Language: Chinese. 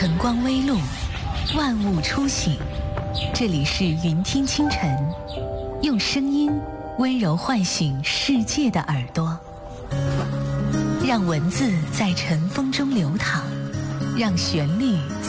晨光微露，万物初醒。这里是云听清晨，用声音温柔唤醒世界的耳朵，让文字在尘封中流淌，让旋律